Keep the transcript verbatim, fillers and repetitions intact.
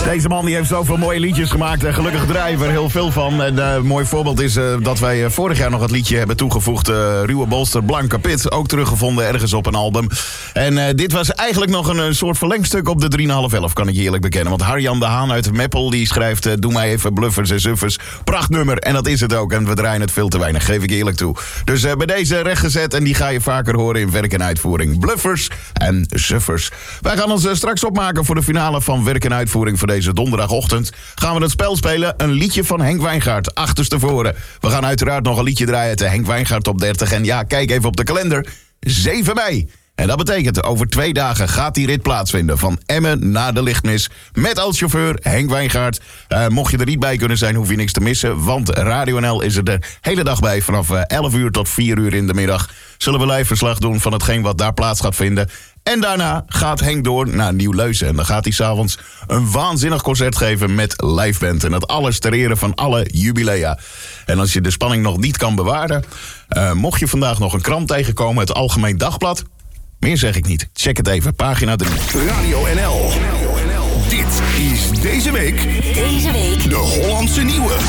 Deze man die heeft zoveel mooie liedjes gemaakt. En gelukkig draaien we er heel veel van. En uh, een mooi voorbeeld is uh, dat wij uh, vorig jaar nog het liedje hebben toegevoegd. Uh, Ruwe Bolster, Blanke Pit. Ook teruggevonden ergens op een album. En uh, dit was eigenlijk nog een, een soort verlengstuk op de drie komma vijf elf, kan ik je eerlijk bekennen. Want Harjan de Haan uit Meppel die schrijft... Uh, doe mij even bluffers en suffers. Prachtnummer. En dat is het ook. En we draaien het veel te weinig, geef ik eerlijk toe. Dus uh, bij deze rechtgezet. En die ga je vaker horen in werk en uitvoering. Bluffers en suffers. Wij gaan ons uh, straks opmaken voor de finale van werk en uitvoering voor deze donderdagochtend. Gaan we het spel spelen, een liedje van Henk Wijngaard, achterstevoren. We gaan uiteraard nog een liedje draaien uit de Henk Wijngaard top dertig. En ja, kijk even op de kalender, zeven mei. En dat betekent, over twee dagen gaat die rit plaatsvinden. Van Emmen naar de Lichtmis. Met als chauffeur Henk Wijngaard. Uh, mocht je er niet bij kunnen zijn, hoef je niks te missen. Want Radio N L is er de hele dag bij. Vanaf uh, elf uur tot vier uur in de middag. Zullen we live verslag doen van hetgeen wat daar plaats gaat vinden. En daarna gaat Henk door naar Nieuw-Leusen. En dan gaat hij 's avonds een waanzinnig concert geven met liveband. En dat alles ter ere van alle jubilea. En als je de spanning nog niet kan bewaren... Uh, mocht je vandaag nog een krant tegenkomen, het Algemeen Dagblad... Meer zeg ik niet. Check het even. Pagina drie. Radio N L. Dit is deze week... Deze week... de Hollandse Nieuwe.